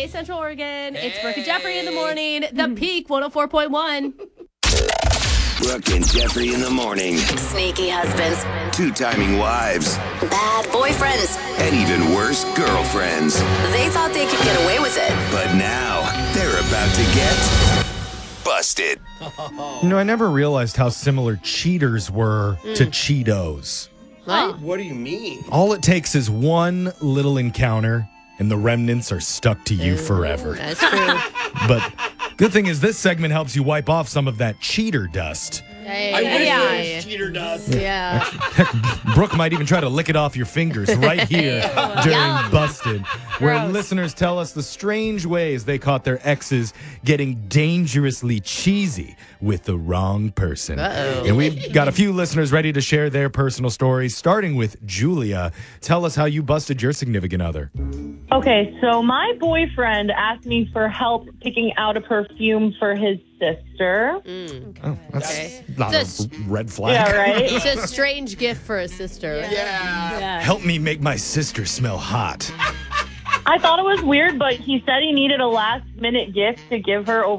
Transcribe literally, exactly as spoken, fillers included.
Central Oregon. Hey. It's Brooke and Jeffrey in the morning. The Peak one oh four point one. Brooke and Jeffrey in the morning. Sneaky husbands. Two-timing wives. Bad boyfriends. And even worse, girlfriends. They thought they could get away with it. But now, they're about to get busted. You know, I never realized how similar cheaters were Mm. to Cheetos. What? What do you mean? All it takes is one little encounter, and the remnants are stuck to you forever. That's true. But good thing is this segment helps you wipe off some of that cheater dust. Hey, I wish yeah. there was cheater dust. Yeah. Brooke might even try to lick it off your fingers right here during Yum. Busted, where Gross. listeners tell us the strange ways they caught their exes getting dangerously cheesy with the wrong person. Uh-oh. And we've got a few listeners ready to share their personal stories, starting with Julia. Tell us how you busted your significant other. Okay, so my boyfriend asked me for help picking out a perfume for his sister. Oh, that's Okay. not It's a red flag. Yeah, right? It's a strange gift for a sister. Yeah. Yeah. Help me make my sister smell hot. I thought it was weird, but he said he needed a last minute gift to give her over